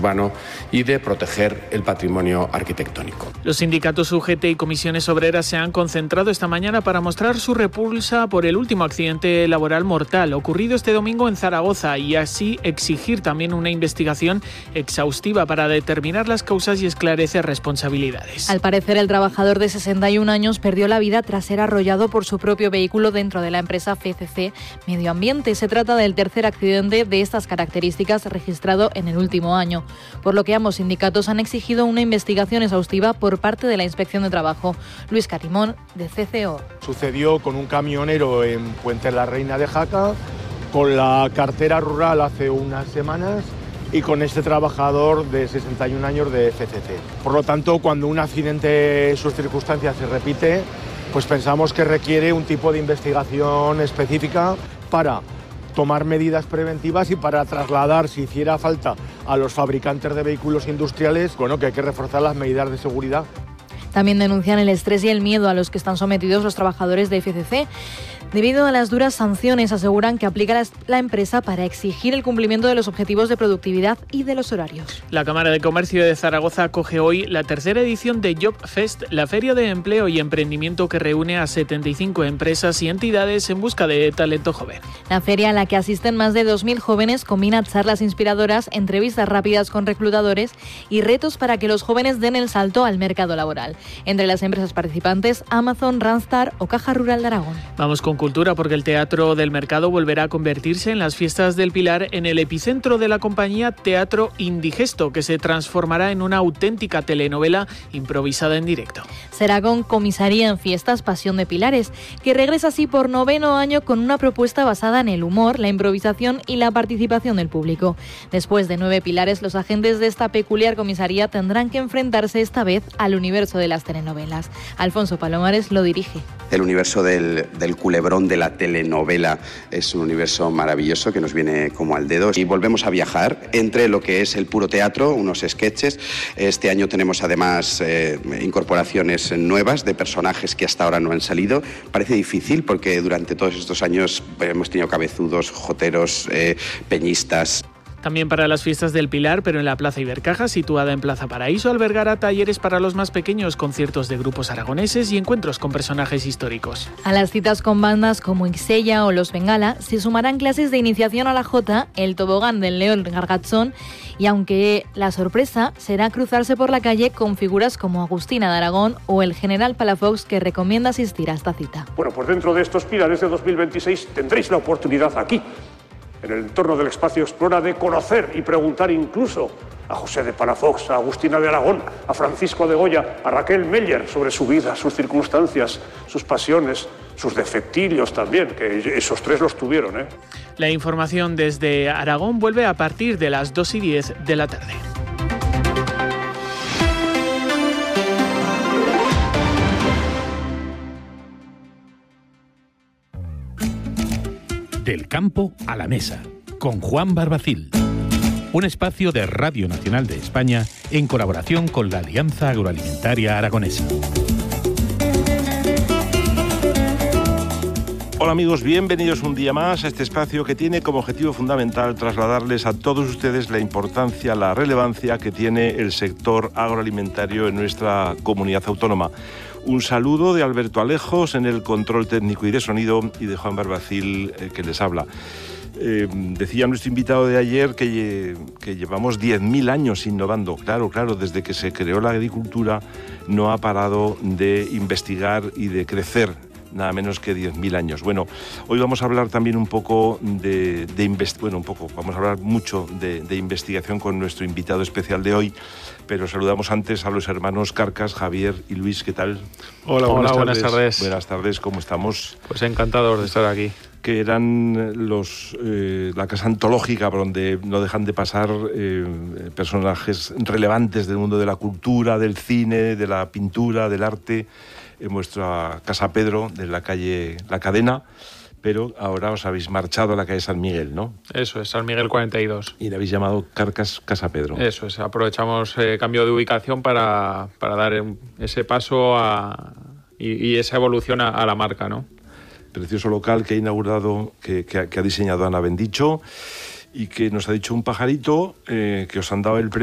urbano y de proteger el patrimonio arquitectónico. Los sindicatos UGT y comisiones obreras se han concentrado esta mañana para mostrar su repulsa por el último accidente laboral mortal ocurrido este domingo en Zaragoza y así exigir también una investigación exhaustiva para determinar las causas y esclarecer responsabilidades. Al parecer, el trabajador de 61 años perdió la vida tras ser arrollado por su propio vehículo dentro de la empresa FCC Medio Ambiente. Se trata del tercer accidente de estas características registrado en el último año, por lo que ambos sindicatos han exigido una investigación exhaustiva por parte de la Inspección de Trabajo. Luis Carimón, de CCO. Sucedió con un camionero en Puente la Reina de Jaca, con la cartera rural hace unas semanas y con este trabajador de 61 años de FCC. Por lo tanto, cuando un accidente, sus circunstancias se repite, pues pensamos que requiere un tipo de investigación específica para tomar medidas preventivas y para trasladar, si hiciera falta, a los fabricantes de vehículos industriales, que hay que reforzar las medidas de seguridad. También denuncian el estrés y el miedo a los que están sometidos los trabajadores de FCC. Debido a las duras sanciones, aseguran que aplica la empresa para exigir el cumplimiento de los objetivos de productividad y de los horarios. La Cámara de Comercio de Zaragoza acoge hoy la tercera edición de Job Fest, la feria de empleo y emprendimiento que reúne a 75 empresas y entidades en busca de talento joven. La feria, a la que asisten más de 2.000 jóvenes, combina charlas inspiradoras, entrevistas rápidas con reclutadores y retos para que los jóvenes den el salto al mercado laboral. Entre las empresas participantes, Amazon, Randstad o Caja Rural de Aragón. Vamos con cultura, porque el Teatro del Mercado volverá a convertirse en las Fiestas del Pilar en el epicentro de la compañía Teatro Indigesto, que se transformará en una auténtica telenovela improvisada en directo. Será con Comisaría en Fiestas Pasión de Pilares, que regresa así por 9º año con una propuesta basada en el humor, la improvisación y la participación del público. Después de 9 pilares, los agentes de esta peculiar comisaría tendrán que enfrentarse esta vez al universo de las telenovelas. Alfonso Palomares lo dirige. El universo del culebrón de la telenovela es un universo maravilloso que nos viene como al dedo y volvemos a viajar entre lo que es el puro teatro, unos sketches. Este año tenemos además incorporaciones nuevas de personajes que hasta ahora no han salido. Parece difícil porque durante todos estos años hemos tenido cabezudos, joteros, peñistas. También para las Fiestas del Pilar, pero en la Plaza Ibercaja, situada en Plaza Paraíso, albergará talleres para los más pequeños, conciertos de grupos aragoneses y encuentros con personajes históricos. A las citas con bandas como Ixella o Los Bengala se sumarán clases de iniciación a la jota, el tobogán del León Gargatzón, y aunque la sorpresa será cruzarse por la calle con figuras como Agustina de Aragón o el general Palafox, que recomienda asistir a esta cita. Bueno, pues dentro de estos pilares de 2026 tendréis la oportunidad aquí, en el entorno del espacio Explora, de conocer y preguntar incluso a José de Palafox, a Agustina de Aragón, a Francisco de Goya, a Raquel Meller sobre su vida, sus circunstancias, sus pasiones, sus defectillos también, que esos tres los tuvieron, ¿eh? La información desde Aragón vuelve a partir de las 2:10 de la tarde. Del campo a la mesa, con Juan Barbacil. Un espacio de Radio Nacional de España en colaboración con la Alianza Agroalimentaria Aragonesa. Hola amigos, bienvenidos un día más a este espacio que tiene como objetivo fundamental trasladarles a todos ustedes la importancia, la relevancia que tiene el sector agroalimentario en nuestra comunidad autónoma. Un saludo de Alberto Alejos en el control técnico y de sonido y de Juan Barbacil que les habla. Decía nuestro invitado de ayer que llevamos 10.000 años innovando. Claro, desde que se creó la agricultura no ha parado de investigar y de crecer. Nada menos que 10.000 años. Bueno, hoy vamos a hablar también un poco vamos a hablar mucho de investigación con nuestro invitado especial de hoy, pero saludamos antes a los hermanos Carcas, Javier y Luis. ¿Qué tal? Hola, buenas tardes. Buenas tardes, ¿cómo estamos? Pues encantados de estar aquí. Que eran la casa antológica por donde no dejan de pasar personajes relevantes del mundo de la cultura, del cine, de la pintura, del arte, en vuestra Casa Pedro, de la calle La Cadena, pero ahora os habéis marchado a la calle San Miguel, ¿no? Eso es, San Miguel 42. Y le habéis llamado Carcas Casa Pedro. Eso es, aprovechamos cambio de ubicación para dar ese paso y esa evolución a la marca, ¿no? Precioso local que ha inaugurado, que ha diseñado Ana Bendicho y que nos ha dicho un pajarito que os han dado el premio